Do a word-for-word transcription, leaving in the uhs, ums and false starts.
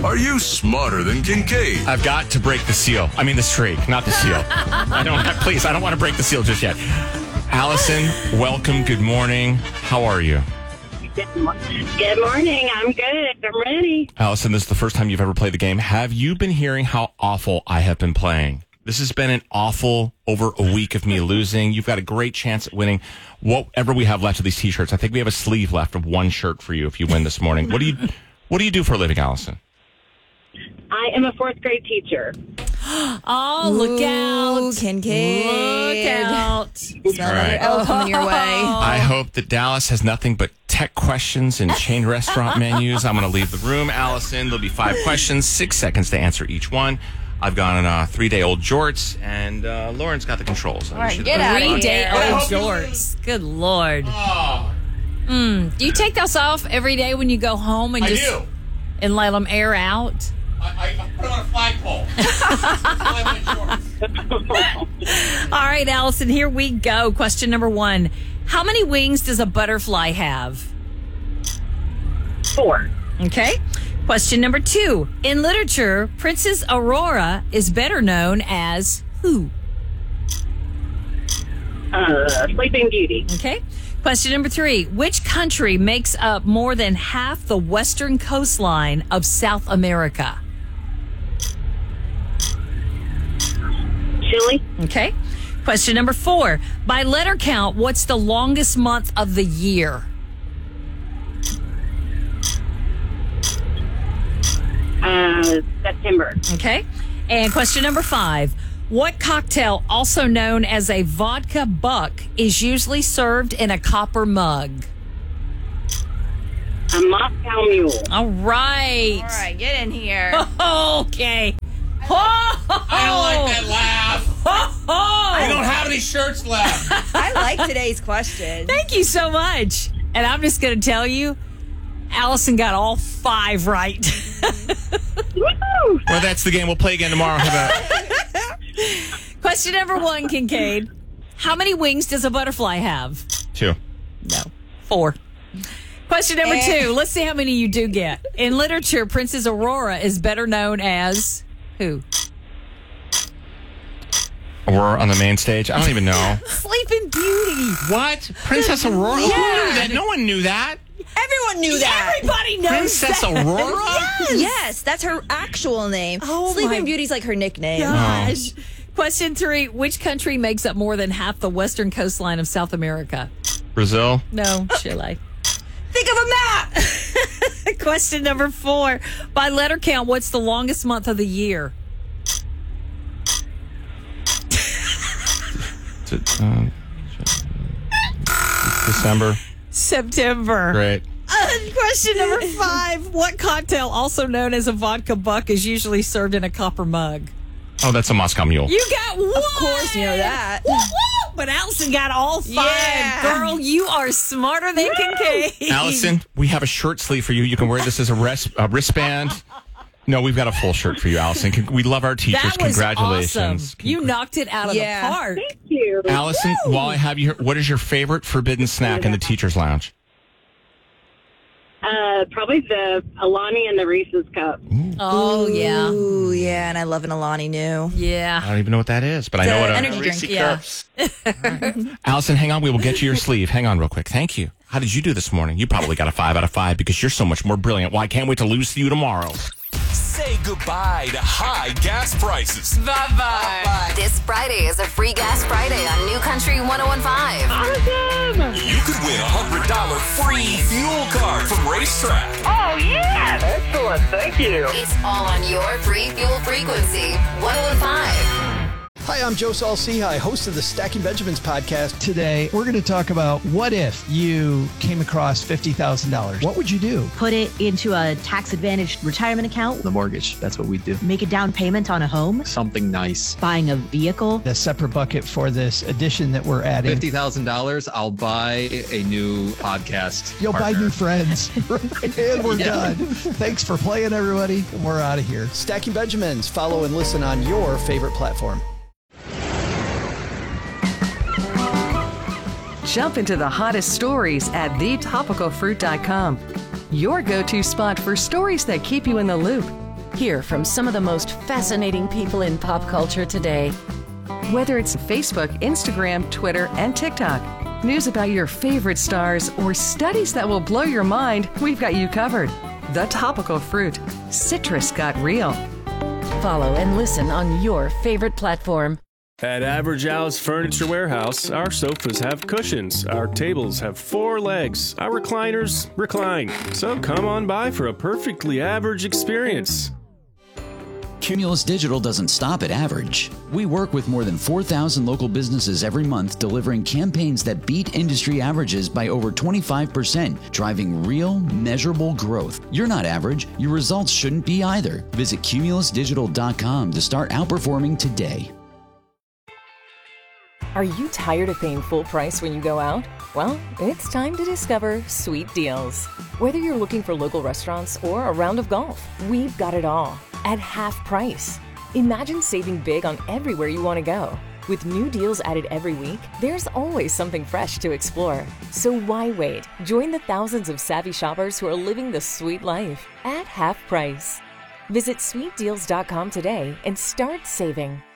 Are you smarter than Kincaid? I've got to break the seal. I mean the streak, not the seal. I don't have, please, I don't want to break the seal just yet. Allison, welcome. Good morning. How are you? Good morning. I'm good. I'm ready. Allison, this is the first time you've ever played the game. Have you been hearing how awful I have been playing? This has been an awful over a week of me losing. You've got a great chance at winning whatever we have left of these T-shirts. I think we have a sleeve left of one shirt for you if you win this morning. What do you What do you do for a living, Allison? I am a fourth grade teacher. Oh, look Ooh, out. Kincaid. Look out. Smell All right. another L coming your way. I hope that Dallas has nothing but tech questions and chain restaurant menus. I'm going to leave the room, Allison. There'll be five questions, six seconds to answer each one. I've gone on a three-day-old jorts, and uh, Lauren's got the controls. All right, get out of Three day here. old jorts. Good Lord. Oh, Mm. Do you take those off every day when you go home and I just do. and let them air out? I, I put it on a flagpole. All right, Allison, here we go. Question number one. How many wings does a butterfly have? Four. Okay. Question number two. In literature, Princess Aurora is better known as who? Uh, Sleeping Beauty. Okay. Question number three. Which country makes up more than half the western coastline of South America? Chile. Okay. Question number four. By letter count, what's the longest month of the year? Uh, September. Okay. And question number five. What cocktail, also known as a vodka buck, is usually served in a copper mug? A Moscow Mule. All right. All right, get in here. Okay. I don't like that laugh. I don't have any shirts left. I like today's question. Thank you so much. And I'm just going to tell you, Allison got all five right. Woo! Well, that's the game. We'll play again tomorrow. Have Question number one, Kincaid. How many wings does a butterfly have? a two. No. Four. Question number Eh. two. Let's see how many you do get. In literature, Princess Aurora is better known as who? Aurora on the main stage. I don't even know. Sleeping Beauty. What? Princess Aurora? Who knew that? No one knew that. Everyone knew that. Everybody knows Princess that. Aurora? Yes. Yes, that's her actual name. Oh, Sleeping my Beauty's like her nickname. Gosh. Question three. Which country makes up more than half the western coastline of South America? Brazil? No, Chile. Think of a map. Question number four. By letter count, what's the longest month of the year? D- um, December. September. Great. Uh, question number five. What cocktail, also known as a vodka buck, is usually served in a copper mug? Oh, that's a Moscow Mule. You got one. Of course you know that. Woo, woo. But Allison got all five. Yeah. Girl, you are smarter than Kincaid. Allison, we have a shirt sleeve for you. You can wear this as a, res- a wristband. No, we've got a full shirt for you, Allison. Con- We love our teachers. That was Congratulations. awesome. You knocked it out of Yeah. the park. Thank you. Allison, while I have you here, what is your favorite forbidden snack in the teacher's lounge? Uh, probably the Alani and the Reese's cup. Oh, yeah. Ooh, yeah, and I love an Alani new. I Yeah. don't even know what that is, but I know The what a energy Reese drink, yeah. Cups. Right. Allison, hang on. We will get you your sleeve. Hang on real quick. Thank you. How did you do this morning? You probably got a five out of five because you're so much more brilliant. Well, I can't wait to lose to you tomorrow. Say goodbye to high gas prices. Bye-bye. This Friday is a free gas Friday on New Country one oh one point five. Awesome! You could win a one hundred dollars free fuel card from Racetrack. Oh, yeah! Excellent. Thank you. It's all on your free fuel frequency, one oh one five. Hi, I'm Joe Saul-Sehy, host of the Stacking Benjamins podcast. Today, we're going to talk about what if you came across fifty thousand dollars? What would you do? Put it into a tax-advantaged retirement account. The mortgage, that's what we do. Make a down payment on a home. Something nice. Buying a vehicle. A separate bucket for this addition that we're adding. fifty thousand dollars, I'll buy a new podcast. You'll partner. buy new friends. And we're Yeah. done. Thanks for playing, everybody. And we're out of here. Stacking Benjamins. Follow and listen on your favorite platform. Jump into the hottest stories at the topical fruit dot com. Your go-to spot for stories that keep you in the loop. Hear from some of the most fascinating people in pop culture today. Whether it's Facebook, Instagram, Twitter, and TikTok, news about your favorite stars, or studies that will blow your mind, we've got you covered. The Topical Fruit. Citrus got real. Follow and listen on your favorite platform. At Average Al's Furniture Warehouse, our sofas have cushions, our tables have four legs, our recliners recline. So come on by for a perfectly average experience. Cumulus Digital doesn't stop at average. We work with more than four thousand local businesses every month, delivering campaigns that beat industry averages by over twenty-five percent, driving real, measurable growth. You're not average. Your results shouldn't be either. Visit cumulus digital dot com to start outperforming today. Are you tired of paying full price when you go out? Well, it's time to discover Sweet Deals. Whether you're looking for local restaurants or a round of golf, we've got it all at half price. Imagine saving big on everywhere you want to go. With new deals added every week, there's always something fresh to explore. So why wait? Join the thousands of savvy shoppers who are living the sweet life at half price. Visit sweet deals dot com today and start saving.